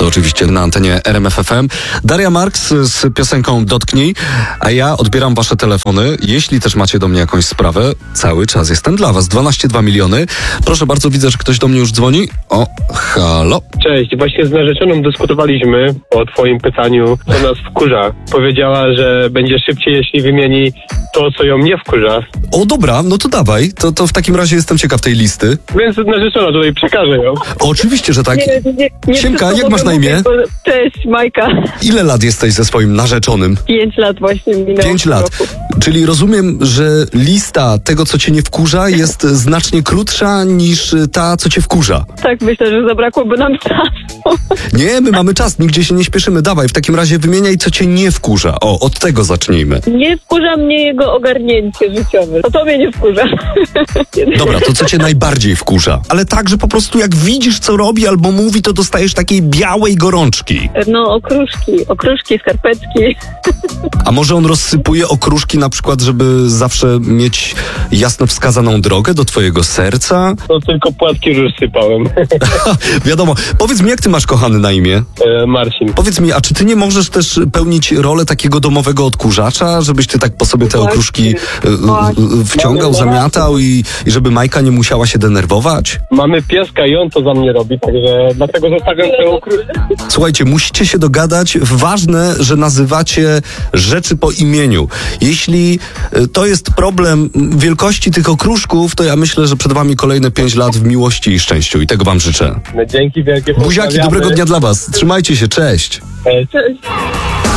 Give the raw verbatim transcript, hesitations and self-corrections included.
oczywiście na antenie R M F F M. Daria Marks z piosenką Dotknij, a ja odbieram wasze telefony. Jeśli też macie do mnie jakąś sprawę, cały czas jestem dla was. dwanaście dwa miliony. Proszę bardzo, widzę, że ktoś do mnie już dzwoni. O, halo. Cześć, właśnie z narzeczoną dyskutowaliśmy o twoim pytaniu, co nas wkurza. Powiedziała, że będzie szybciej, jeśli wymieni to, co ją nie wkurza. O, dobra, no to dawaj. To, to w takim razie jestem ciekaw tej listy. Więc narzeczona tutaj przekaże ją. Oczywiście, że tak. Nie, nie, nie Siemka, wszystko jak masz na mogę imię? mówić, bo- Cześć, Majka. Ile lat jesteś ze swoim narzeczonym? Pięć lat właśnie minęło. Pięć w tym lat. roku. Czyli rozumiem, że lista tego, co cię nie wkurza, jest znacznie krótsza niż ta, co cię wkurza. Tak, myślę, że zabrakłoby nam czasu. Nie, my mamy czas, nigdzie się nie śpieszymy. Dawaj, w takim razie wymieniaj, co cię nie wkurza. O, od tego zacznijmy. Nie wkurza mnie jego ogarnięcie życiowe. To to mnie nie wkurza. Dobra, to co cię najbardziej wkurza? Ale tak, że po prostu jak widzisz, co robi albo mówi, to dostajesz takiej białej gorączki. No, okruszki, okruszki, skarpetki. A może on rozsypuje okruszki na przykład, żeby zawsze mieć jasno wskazaną drogę do twojego serca? No tylko płatki już sypałem. Wiadomo. Powiedz mi, jak ty masz, kochany, na imię? E, Marcin. Powiedz mi, a czy ty nie możesz też pełnić rolę takiego domowego odkurzacza, żebyś ty tak po sobie te Właśnie. okruszki y, Właśnie. y, wciągał, zamiatał i, i żeby Majka nie musiała się denerwować? Mamy pieska i on to za mnie robi, także dlatego zostawiam te okruszki. Słuchajcie, musicie się dogadać. Ważne, że nazywacie rzeczy po imieniu. Jeśli y, to jest problem wielkości tych okruszków, to ja myślę, że przed wami kolejne pięć lat w miłości i szczęściu i tego wam życzę. No, dzięki wielkie. Buziaki, pozdrawiamy. dobrego dnia dla was. Trzymajcie się, cześć. Cześć. Cześć.